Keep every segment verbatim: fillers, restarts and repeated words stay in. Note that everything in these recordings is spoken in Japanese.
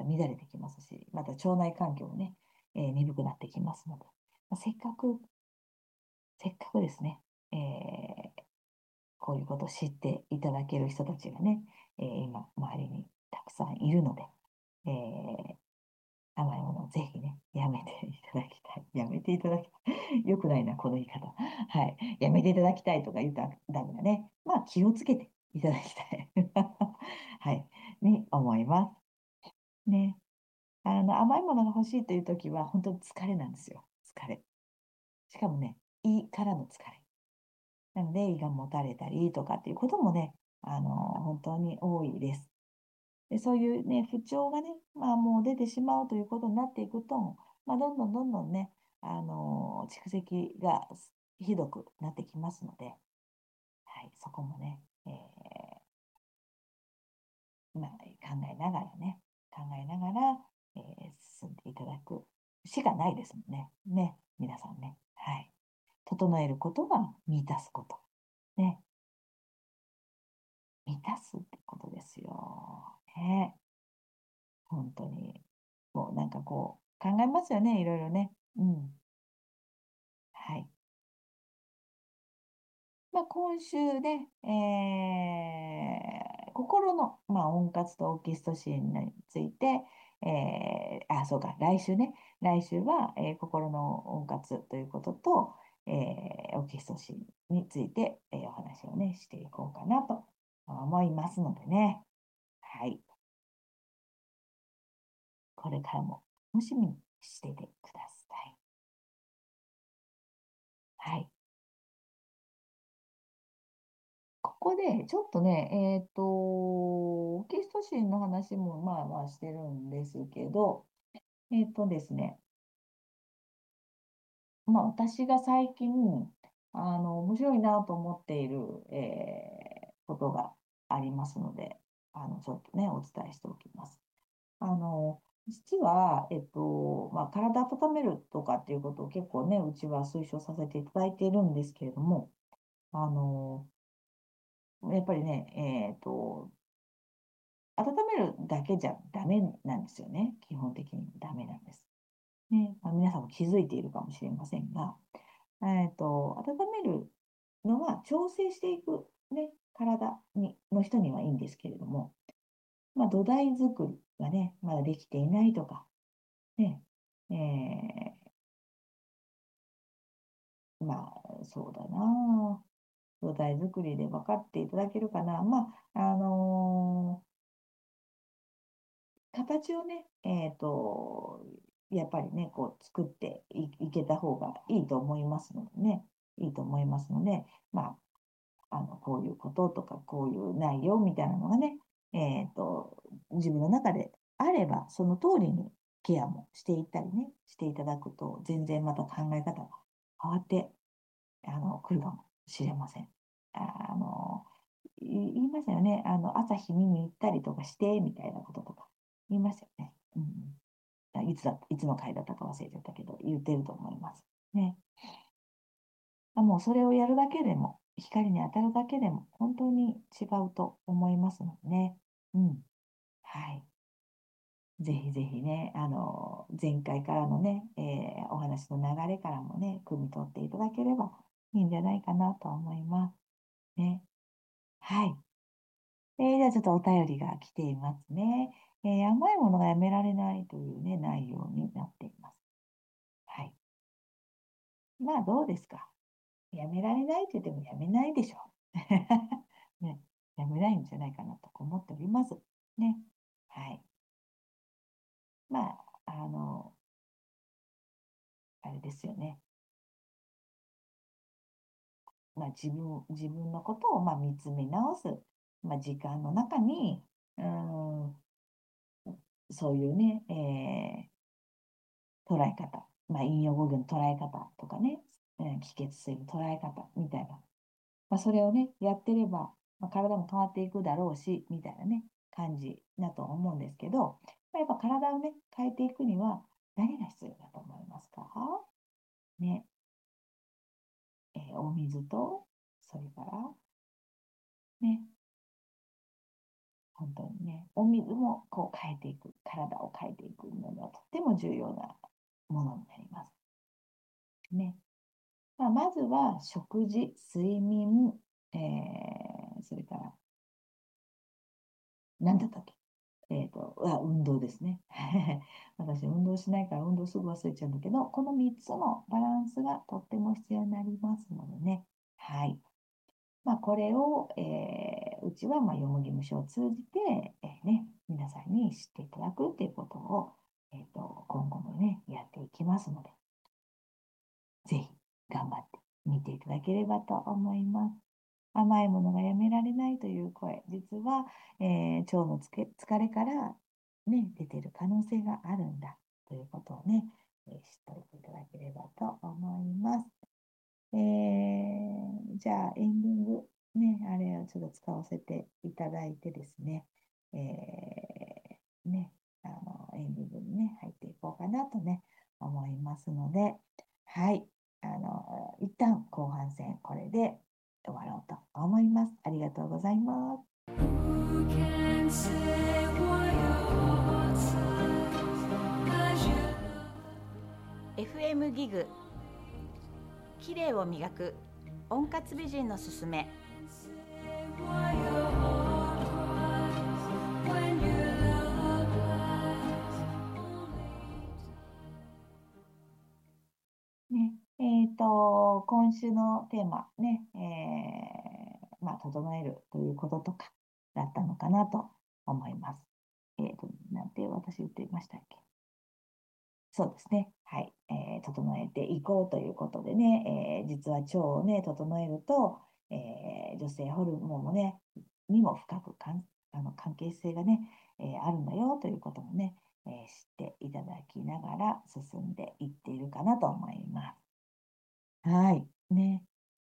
乱れてきますし、また腸内環境もね、えー鈍くなってきますので、まあ、せっかく、せっかくですね、えーこういうことを知っていただける人たちがね、えー今、周りにたくさんいるので、えー甘いものをぜひね、やめていただきたい。やめていただきたい。よくないな、この言い方。はい。やめていただきたいとか言ったらダメだね。まあ、気をつけていただきたい。はい。に思います。ね。あの、甘いものが欲しいというときは、本当に疲れなんですよ。疲れ。しかもね、胃からの疲れ。なので、胃がもたれたりとかっていうこともね、あの、本当に多いです。で、そういうね、不調がね、まあもう出てしまうということになっていくと、まあどんどんどんどんね、あの、蓄積がひどくなってきますので、はい、そこもね、えーまあ考えながらね、考えながら、えー進んでいただくしかないですもんね。ね、皆さんね。はい。整えることが満たすこと。ね、満たすってことですよ。ね、本当に。もうなんかこう、考えますよね、いろいろね。うん。はい。まあ、今週ね、えー、心の、まあ、温活とオキシトシンについて、えー、あ、そうか、来週ね。来週は、えー心の温活ということと、えー、オキシトシンについて、えーお話をね、していこうかなと思いますのでね。はい。これからも楽しみにしていてください。はい。ここで、ちょっとね、えっと、オキシトシンの話もまあまあしてるんですけど、えっとですね、まあ私が最近、あの、面白いなと思っている、えーことがありますので、あの、ちょっとね、お伝えしておきます。あの、実は、えっと、まあ体温めるとかっていうことを結構ね、うちは推奨させていただいているんですけれども、あの、やっぱりね、えっと、温めるだけじゃダメなんですよね。基本的にダメなんです。ね。まあ、皆さんも気づいているかもしれませんが、えっと、温めるのは調整していく、ね、体に、の人にはいいんですけれども、まあ、土台作りがね、まだできていないとか、ね、えーまあ、そうだな。土台作りで分かっていただけるかな。まあ、あのー形をね、えっと、やっぱりね、こう作ってい、いけた方がいいと思いますのでね、いいと思いますので、まあ、あの、こういうこととか、こういう内容みたいなのがね、えっと、自分の中であれば、その通りにケアもしていったりね、していただくと、全然また考え方が変わって、あの、来るかもしれません。あの、い言いましたよね。あの、朝日見に行ったりとかして、みたいなこととか言いましたよね。うんうん、いつだ、いつの回だったか忘れちゃったけど、言ってると思います。ね。あ、もうそれをやるだけでも、光に当たるだけでも、本当に違うと思いますのでね。うん。はい。ぜひぜひね、あの、前回からのね、えーお話の流れからもね、汲み取っていただければいいんじゃないかなと思います。ね。はい。えー、じゃあちょっとお便りが来ていますね。えー甘いものがやめられないというね、内容になっています。はい。まあどうですか。やめられないと言ってもやめないでしょう。ね。やめないんじゃないかなと思っております。ね。はい。まあ、あの、あれですよね。まあ自分、自分のことをまあ見つめ直す、まあ時間の中に、うーん、そういうね、えー捉え方、まあ、引用語源の捉え方とかね、えー気血水の捉え方みたいな、まあ、それをね、やってれば、まあ、体も変わっていくだろうし、みたいなね、感じだと思うんですけど、まあ、やっぱ体をね、変えていくには何が必要だと思いますかね、えーお水と、それから、ね、本当にね、お水もこう変えていく、 体を変えていくのにはとっても重要なものになります。ね。まあ、まずは食事、睡眠、えー、それから何だったっけ、えっと、あ、運動ですね。私、運動しないから運動すぐ忘れちゃうんだけど、このみっつのバランスがとっても必要になりますのでね。はい。まあ、これを、えーうちは、まあ、よもぎ虫を通じて、えーね、皆さんに知っていただくっていうことを、えっと、今後もね、やっていきますので、ぜひ頑張ってみていただければと思います。甘いものがやめられないという声、実は、えー腸のつけ疲れから、ね、出てる可能性があるんだということをね、えー知っておいていただければと思います。えーじゃあ、エンディング、ね、あれをちょっと使わせていただいてですね、えーね、あの、エンディングにね、入っていこうかなとね、思いますので、はい、あの、一旦後半戦、これで終わろうと思います。ありがとうございます。Who can say what your heart says as you エフエム ギグ綺麗を磨く温活美人のすすめ。 ね、えっと、今週のテーマね、えーまあ、整えるということとかだったのかなと思います。えっと、なんて私言っていましたっけ。そうですね。はい。えー整えていこうということでね、えー実は腸をね、整えると、えー女性ホルモンもね、にも深くかんあの関係性がね、えーあるんだよということもね、えー知っていただきながら進んでいっているかなと思います。はい。ね。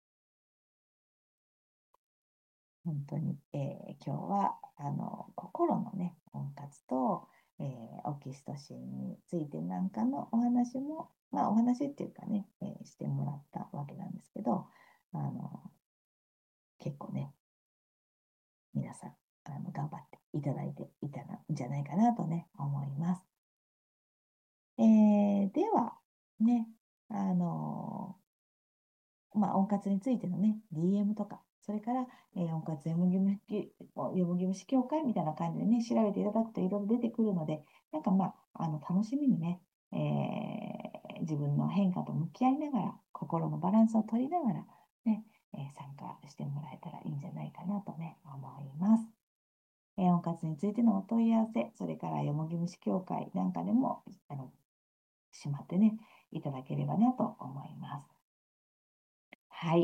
本当に、えー今日はあの心のね、温活と、えーオキシトシンについてなんかのお話も、まあ、お話っていうかね、えーしてもらったわけなんですけど、あの結構ね、皆さんあの頑張っていただいていたんじゃないかなとね、思います。えーでは、ね、あのまあ、温活についてのね、ディーエム とか、それから、えー、温活よもぎ虫よもぎ虫協会みたいな感じでね、調べていただくといろいろ出てくるので、なんかまあ、あの楽しみにね、えー自分の変化と向き合いながら、心のバランスを取りながら、ね、えー参加してもらえたらいいんじゃないかなとね、思います。えー温活についてのお問い合わせ、それからよもぎ虫協会なんかでも、あの、しまってね、いただければなと思います。はい。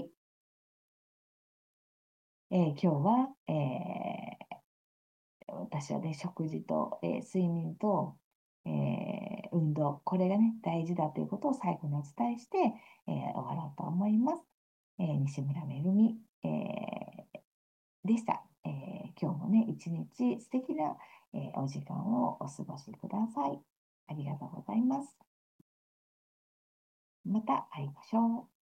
えー今日は、えー私はね、食事と、えー睡眠と、えー運動、これがね、大事だということを最後にお伝えして、えー終わろうと思います。えー西村めぐみ、えーでした。えー今日もね、一日素敵な、えーお時間をお過ごしください。ありがとうございます。また会いましょう。